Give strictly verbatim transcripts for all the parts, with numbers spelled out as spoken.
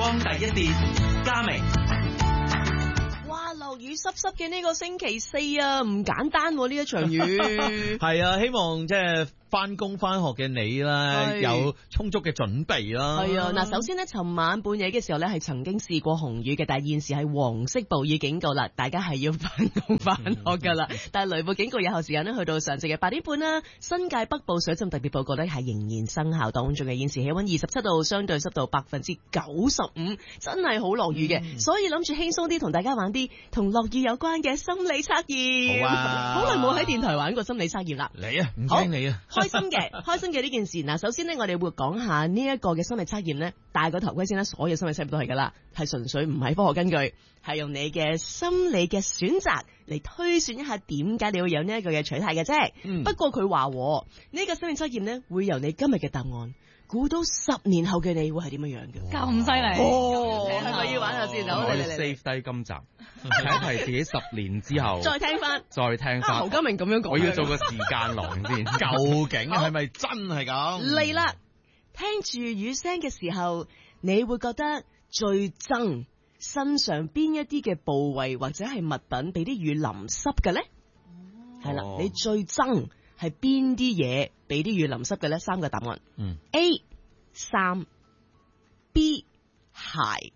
光第一線，嘉明。 哇，落雨濕濕嘅呢個星期四啊，唔簡單喎呢一場雨。 係啊，希望即係翻工翻學嘅你啦，有充足嘅準備啦。 係啊，嗱，首先呢，尋晚半夜嘅時候呢，係曾經試過紅雨嘅，但係現時係黃色暴雨警告啦，大家係要翻工翻學噶啦。但係雷暴警告有效時間呢，去到上晝嘅八點半啦。新界北部水浸特別報告呢，係仍然生效當中嘅，現時氣溫二十七度，相對濕度百分之九十五，真係好落雨嘅，嗯、所以諗住輕鬆啲同大家玩啲同落雨有關嘅心理測驗。 好啊， 好耐冇喺電台玩過心理測驗啦。 嚟啊，唔驚你啊！ 開心嘅，開心嘅呢件事。嗱，首先呢，我哋會講下呢一個嘅心理測驗呢，戴個頭盔先啦。所有心理測驗都係噶啦，係純粹唔係科學根據，係用你嘅心理嘅選擇嚟推算一下點解你會有呢一個嘅取態嘅啫。嗯、不過佢話呢個心理測驗呢，會由你今日嘅答案估到十年後嘅你會係點樣樣嘅。 咁犀利哦，係咪要玩下先？好， 我哋 save 低今集，睇係自己十年之後再聽翻， 再聽翻。 侯家明咁樣講， 我要做個時間廊先， 究竟係咪真係咁？ 嚟啦！聽住雨聲嘅時候，你會覺得最憎身上邊一啲嘅部位或者係物品俾啲雨淋濕嘅咧？係啦、哦，你最憎係邊啲嘢俾啲雨淋濕嘅咧？三個答案。嗯。A 衫 ，B 鞋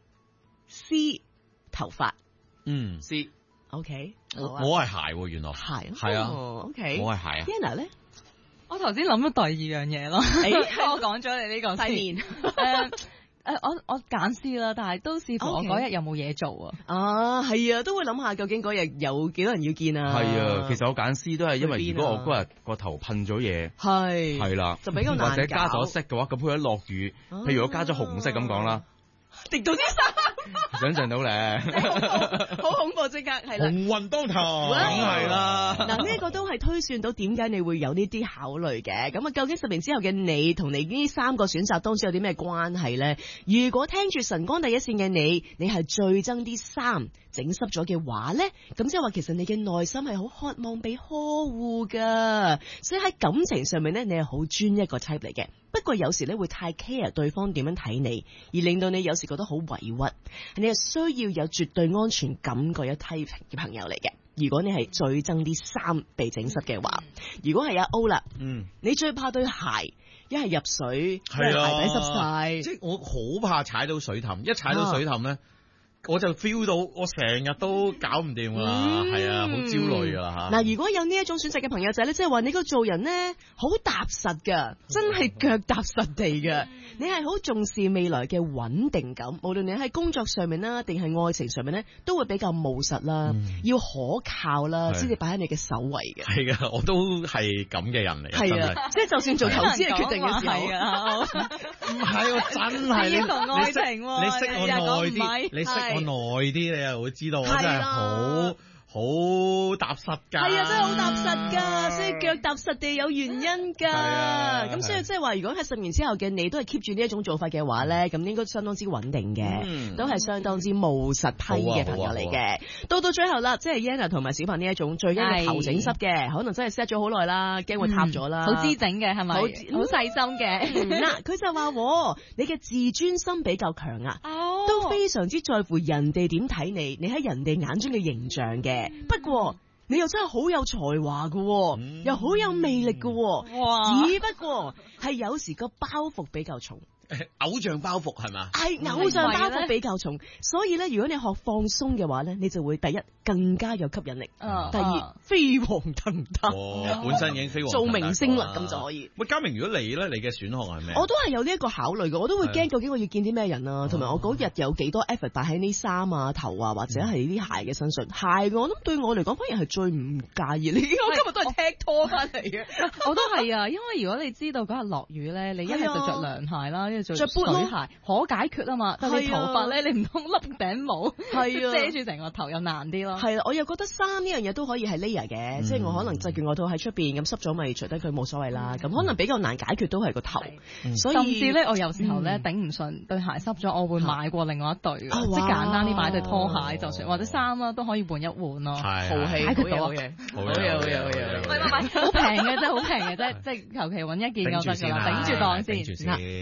，C 頭髮。 嗯。 C。 OK。 我我係鞋喎，原來。 鞋。 係啊。 哦、OK。 我係鞋啊。 Yana 咧？ 我頭先諗咗第二樣嘢咯，我講咗你呢個塊面。 誒誒，我我揀 C 啦，但係都視乎我嗰日有冇嘢做啊。 啊，係啊，都會諗下究竟嗰日有幾多人要見啊。 係啊，其實我揀 C 都係因為如果我嗰日個頭噴咗嘢，係係啦， 就比較難搞。 或者加咗色嘅話，咁佢一落雨，譬如我加咗紅色咁講啦。 滴到啲衫， 想象到咧， 好恐怖！即刻係啦， 鴻運當頭，梗係啦。 嗱，呢一個都係推算到點解你會有呢啲考慮嘅。咁啊，究竟十年之後嘅你同你呢三個選擇當中有啲咩關係咧？如果聽住晨光第一線嘅你，你係最憎啲衫整濕咗嘅話咧，咁即係話其實你嘅內心係好渴望被呵護噶，所以喺感情上面咧，你係好專一個 type 嚟嘅。不過有時咧會太 care 對方點樣睇你，而令到你有時覺得好委屈。你係需要有絕對安全感嗰一 type 嘅朋友嚟嘅。如果你係最憎啲衫被整濕嘅話，如果係阿 O 啦，嗯，你最怕對鞋一係入水，係啊，鞋底濕晒， 即係我好怕踩到水凼，一踩到水凼咧。啊我就 feel 到我成日都搞唔掂噶啦，係、嗯、啊，好焦慮噶啦吓。嗱， 如果有呢一種選擇嘅朋友仔咧，即係話你個做人咧好踏實噶，真係腳踏實地噶，你係好重視未來嘅穩定感，無論你喺工作上面啦，定係愛情上面咧，都會比較務實啦，嗯、要可靠啦，先至擺喺你嘅首位嘅。 係噶，我都係咁嘅人嚟。係啊，即係就算做投資嘅決定嘅時候， 唔係我真係你愛情， 你識我耐啲，你識。我耐啲，你又會知道我真係好好踏實噶。係啊，真係好踏實噶，所以腳踏實地有原因噶。 咁所以即係話，如果係十年之後嘅你都係 keep 住呢一種做法嘅話咧，咁應該相當之穩定嘅，嗯、都係相當之務實批嘅朋友嚟嘅。啊啊啊、到到最後啦，即係 Yana 同埋小鵬呢一種最驚頭整濕嘅，可能真係 set 咗好耐啦，驚會塌咗啦， 好姿整嘅係咪？好好細心嘅。 嗱，佢就話你嘅自尊心比較強啊，哦、都非常之在乎人哋點睇你，你喺人哋眼中嘅形象嘅。不過你又真係好有才華嘅，嗯、又好有魅力嘅，哇只不過係有時個包袱比較重。 偶像包袱係嘛？ 係偶像包袱比較重，所以咧，如果你學放鬆嘅話咧，你就會第一更加有吸引力，啊、第二飛黃騰達， 哦，本身已經飛黃騰達做明星啦，咁就可以。 喂，嘉明，如果你咧，你嘅選項係咩？ 我都係有呢一個考慮嘅，我都會驚究竟我要見啲咩人啊，同埋我嗰日有幾多 effort 擺喺呢衫啊、頭啊或者係呢啲鞋嘅身上。鞋我諗對我嚟講反而係最唔介意。你我今日都係踢拖翻嚟嘅， 我都係啊，因為如果你知道嗰日落雨咧，你一係就着涼鞋啦。着水鞋可解決啊嘛，但係你頭髮咧，你唔通笠頂帽，係啊，遮住成個頭又難啲咯。 係啦，我又覺得衫呢樣嘢都可以係 layer 嘅，即係我可能就件外套喺出邊咁濕咗，咪除低佢冇所謂啦。咁可能比較難解決都係個頭，所以甚至咧，我有時候咧頂唔順對鞋濕咗，我會買過另外一對，即係簡單啲買對拖鞋就算，或者衫啦都可以換一換咯。 豪氣解決到嘅， 好嘢，好嘢，好嘢。 唔係唔係，好平嘅啫，好平嘅啫，即係求其揾一件就得㗎啦，頂住檔先。 咁嗱。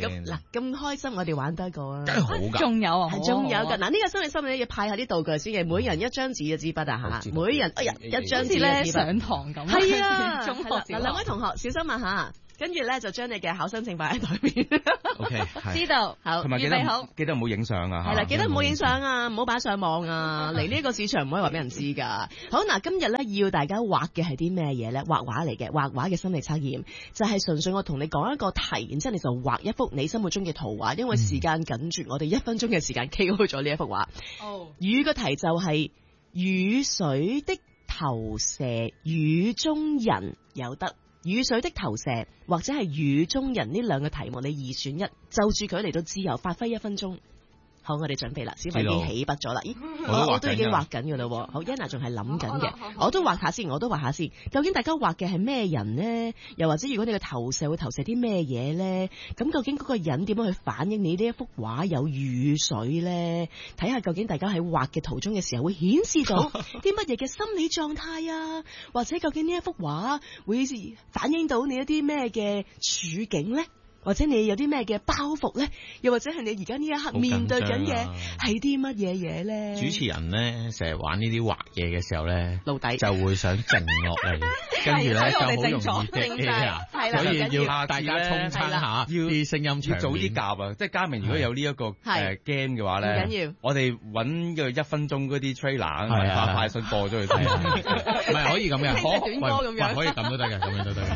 咁開心，我哋玩多一個啊！ 梗係好㗎， 仲有啊， 仲有㗎。嗱，呢個心理心理要派下啲道具先嘅，每人一張紙嘅支筆啊嚇，每人哎呀一張紙咧上堂咁。 係啊， 中學嗱兩位同學小心啊嚇！跟住咧就將你嘅考生證擺喺台面。 O K， 知道，好， 同埋記得記得唔好影相啊！ 係啦，記得唔好影相啊，唔好擺上網啊！嚟呢個市場唔可以話俾人知㗎。好嗱，今日咧要大家畫嘅係啲咩嘢咧？畫畫嚟嘅，畫畫嘅心理測驗就係純粹我同你講一個題，然之後你就畫一幅你心目中嘅圖畫。因為時間緊絕，我哋一分鐘嘅時間 K O 咗呢一幅畫。哦，雨個題就係雨水的投射，雨中人有得。雨水的投射或者係雨中人呢兩個題目，你二選一，就住佢嚟到自由發揮一分鐘。好，我哋準備啦，小費已經起筆咗啦。咦，我我都已經畫緊噶啦。好 ，Yana 仲係諗緊嘅，我都畫下先，我都畫下先。究竟大家畫嘅係咩人呢？又或者如果你嘅投射會投射啲咩嘢呢？咁究竟嗰個人點樣去反映你呢一幅畫有雨水呢？睇下究竟大家喺畫嘅途中嘅時候會顯示到啲乜嘢嘅心理狀態啊？或者究竟呢一幅畫會反映到你一啲咩嘅處境呢？或者你有啲咩嘅包袱咧？又或者係你而家呢一刻面對緊嘅係啲乜嘢嘢咧？ 主持人咧成日玩呢啲畫嘢嘅時候咧， 露底就會想靜落嚟，跟住咧就好容易跌啊！所以要大家沖餐下，要啲聲音要早啲夾啊！即係嘉明如果有呢一個誒 game 嘅話咧，唔緊要，我哋揾個一分鐘嗰啲 trailer 快快速播咗佢睇， 唔係可以咁嘅， 短歌咁樣， 可以咁都得嘅，咁樣都得。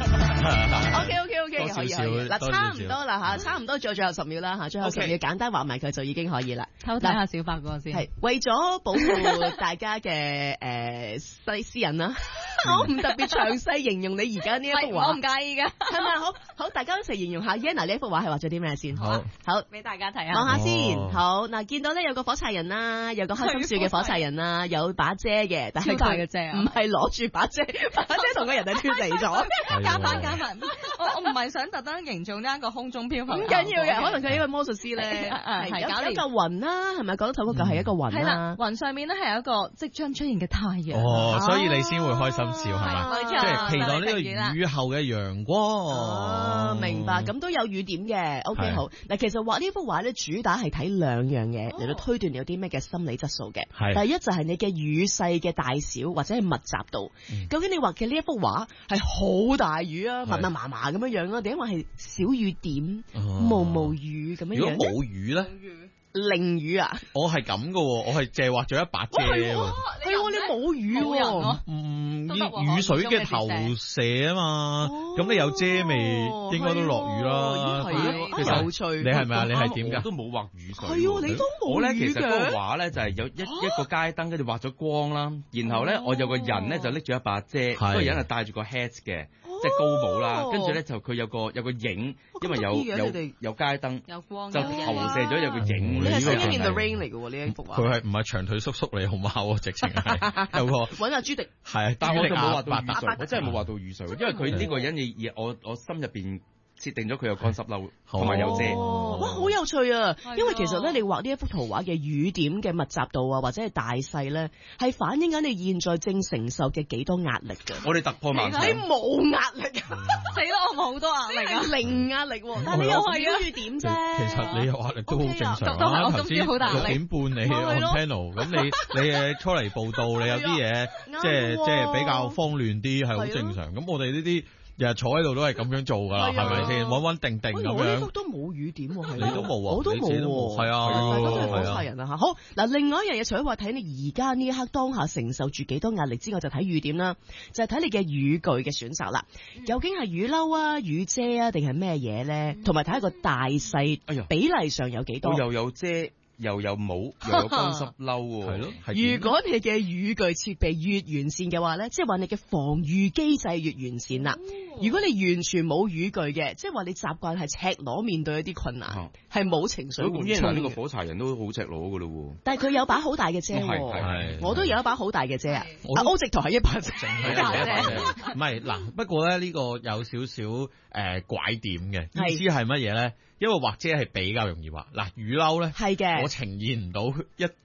OK OK OK，可以可以。嗱，差唔多啦嚇，差唔多，仲有最後十秒啦嚇，最後十秒簡單畫埋佢就已經可以啦。 偷睇下小白嗰個先。 係為咗保護大家嘅誒私私隱啦，我唔特別詳細形容你而家呢一幅畫， 我唔介意㗎。 係咪好好？大家一齊形容下 Yana 呢一幅畫係畫咗啲咩先？ 好， 好俾大家睇下， 望下先。好嗱，見到咧有個火柴人啦，有個開心樹嘅火柴人啦，有把遮嘅，但係超大嘅遮啊， 唔係攞住把遮，把遮同個人係脫離咗。 加翻加翻，我我唔係想特登營造呢一個空中漂浮。 唔緊要嘅，可能佢係一個魔術師咧，係有有嚿雲啦，係咪講得透嗰嚿係一個雲啦？係啦， 雲上面咧係有一個即將出現嘅太陽。 哦，所以你先會開心笑係嘛？即係期待呢個雨後嘅陽光。 哦，明白，咁都有雨點嘅。OK， 好。嗱，其實畫呢幅畫咧，主打係睇兩樣嘢嚟到推斷你有啲咩嘅心理質素嘅。係。第一就係你嘅雨勢嘅大小或者係密集度。究竟你畫嘅呢一幅畫係好大雨啊，密密麻麻咁樣樣啊，定因為係小雨點？毛毛雨咁樣樣， 如果冇雨咧， 零雨啊！ 我係咁噶，我係淨係畫咗一把遮喎。 係喎，你冇雨喎。 嗯，雨水嘅投射啊嘛，咁你有遮味，應該都落雨啦。 係啊，有趣。 你係咪啊？你係點噶？ 我都冇畫雨水。 係喎，你都冇雨嘅。 我咧其實嗰個畫咧就係有一一個街燈，跟住畫咗光啦，然後咧我有個人咧就拎住一把遮，嗰個人係戴住個 hat 嘅。即係高帽啦，跟住咧就佢有個有個影，因為有有有街燈， 有光， 就投射咗有個影。 你係 Singing in the Rain 嚟嘅喎呢一幅畫。 佢係唔係長腿叔叔嚟好貓？直情係有個揾阿朱迪。 係， 但係我就冇畫到雨水，我真係冇畫到雨水，因為佢呢個人亦我我心入邊設定咗佢有乾濕褸同埋有遮。 哇，好有趣啊！因為其實咧，你畫呢一幅圖畫嘅雨點嘅密集度啊，或者係大細咧，係反映緊你現在正承受嘅幾多壓力嘅。 我哋突破萬。 你冇壓力啊！ 死啦！我冇好多壓力啊， 零壓力喎。但係你又係小雨點啫。 其實你有壓力都好正常啊。頭先六點半你 on panel，咁你你誒初嚟報道，你有啲嘢即係即係比較慌亂啲，係好正常。咁我哋呢啲日日坐喺度都係咁樣做㗎啦，係咪先？穩穩定定咁樣。我呢幅都冇雨點喎，係。你都冇啊？我都冇喎。係啊，大家都係火柴人啊嚇。好嗱，另外一樣嘢，除咗話睇你而家呢一刻當下承受住幾多壓力之外，就睇雨點啦，就係睇你嘅雨具嘅選擇啦。究竟係雨褸啊、雨遮啊，定係咩嘢咧？同埋睇下個大細比例上有幾多。 我又有遮。又有帽，又有乾濕褸喎，係咯。 如果你嘅雨具設備越完善嘅話咧，即係話你嘅防禦機制越完善啦。如果你完全冇雨具嘅，即係話你習慣係赤裸面對一啲困難，係冇情緒緩衝嘅。 咁呢個火柴人都好赤裸噶咯喎。 但係佢有把好大嘅遮喎，我都有一把好大嘅遮啊。阿歐直頭係一把遮， 唔係嗱。不過咧呢個有少少誒拐點嘅意思係乜嘢咧？因為畫遮係比較容易畫，嗱雨褸咧，係嘅，我呈現唔到一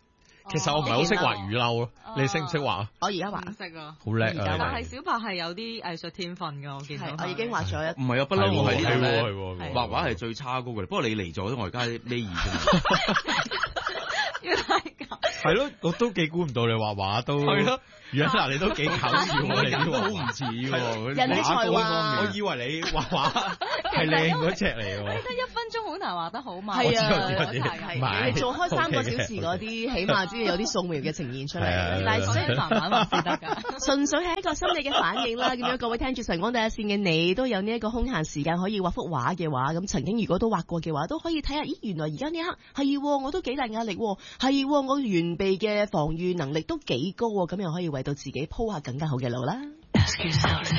其實我唔係好識畫雨褸咯，你識唔識畫啊？ 我而家畫唔識啊， 好叻啊！ 但係小白係有啲藝術天分㗎，我見到。 我已經畫咗一。 唔係啊，不嬲我喺呢度咧， 係畫畫係最差嗰個嚟。不過你嚟咗，我而家尾二啫。 原來咁。 係咯，我都幾估唔到你畫畫都。係咯。楊嗱，你都幾搞笑喎！你都好唔似喎， 人哋才華， 我以為你畫畫係靚嗰隻嚟喎。 得一分鐘好難畫得好嘛？ 係啊， 係你做開三個小時嗰啲，起碼都要有啲素描嘅呈現出嚟。但係所以慢慢畫先得㗎。純粹係一個心理嘅反應啦。咁樣各位聽住晨光第一線嘅你，都有呢一個空閒時間可以畫幅畫嘅話，咁曾經如果都畫過嘅話，都可以睇下。咦，原來而家呢一刻係我都幾大壓力，係我完備嘅防禦能力都幾高，咁又可以為到自己鋪下更加好嘅路啦。